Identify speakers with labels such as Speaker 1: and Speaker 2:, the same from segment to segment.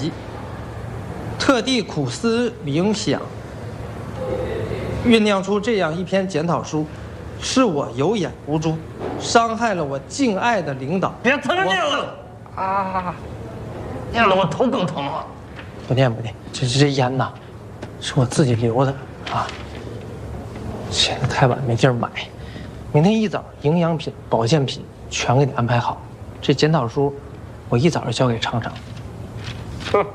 Speaker 1: 急，特地苦思冥想，酝酿出这样一篇检讨书，是我有眼无珠，伤害了我敬爱的领导。
Speaker 2: 别他妈念了啊！念了我头更疼了。
Speaker 1: 不念，这烟呐，是我自己留的啊。现在太晚没地儿买，明天一早营养品、保健品全给你安排好。这检讨书，我一早就交给厂长。
Speaker 2: 哼。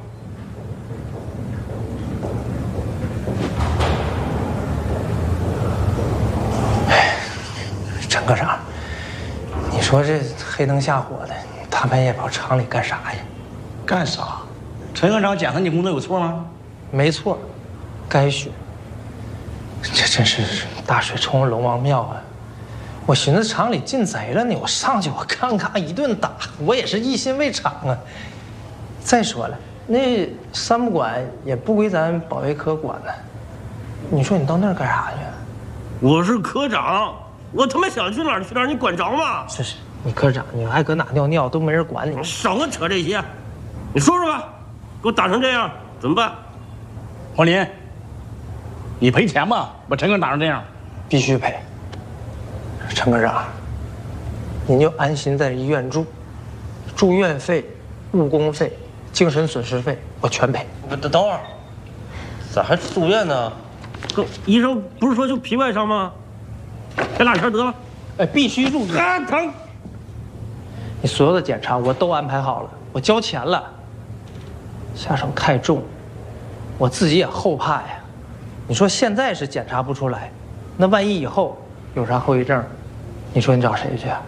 Speaker 1: 陈科长，你说这黑灯瞎火的，大半夜跑厂里干啥呀？
Speaker 3: 干啥？陈科长检查你工作有错吗？
Speaker 1: 没错，该学。这真是大水冲了龙王庙啊！我寻思厂里进贼了呢，我上去我看看一顿打，我也是一心为厂啊。再说了，那三不管也不归咱保卫科管呢。你说你到那儿干啥去？
Speaker 2: 我是科长，我他妈想去哪儿去哪儿，你管着吗？
Speaker 1: 是，你科长，你爱搁哪尿尿都没人管你。
Speaker 2: 你少跟扯这些，你说说吧，给我打成这样怎么办？
Speaker 3: 黄林，你赔钱吧，把陈科打成这样，
Speaker 1: 必须赔。陈科长，您就安心在医院住，住院费、误工费、精神损失费我全赔。
Speaker 2: 等会儿，咋还住院呢？哥，医生不是说就皮外伤吗？赔2天得了。
Speaker 1: 哎，必须住院。
Speaker 2: 啊，疼！
Speaker 1: 你所有的检查我都安排好了，我交钱了。下手太重，我自己也后怕呀。你说现在是检查不出来，那万一以后有啥后遗症，你说你找谁去啊？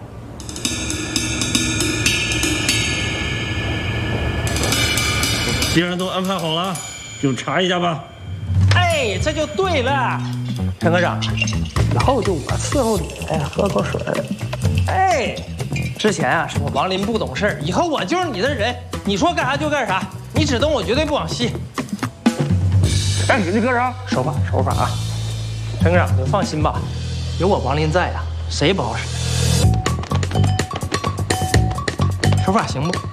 Speaker 2: 既然都安排好了，就查一下吧。
Speaker 1: 哎，这就对了，陈科长，以后就我伺候你。哎，喝口水。哎，之前啊是我王林不懂事，以后我就是你的人，你说干啥就干啥，你指动我绝对不往西。
Speaker 3: 哎，你科长，
Speaker 1: 手法啊！陈科长，你放心吧，有我王林在啊，谁也不好使。手法行不？